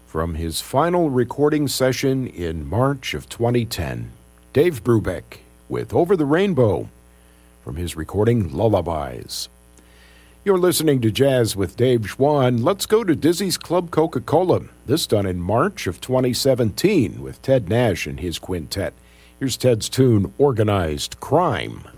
from his final recording session in March of 2010. Dave Brubeck with Over the Rainbow from his recording Lullabies. You're listening to Jazz with Dave Schwann. Let's go to Dizzy's Club Coca-Cola. This done in March of 2017 with Ted Nash and his quintet. Here's Ted's tune, Organized Crime.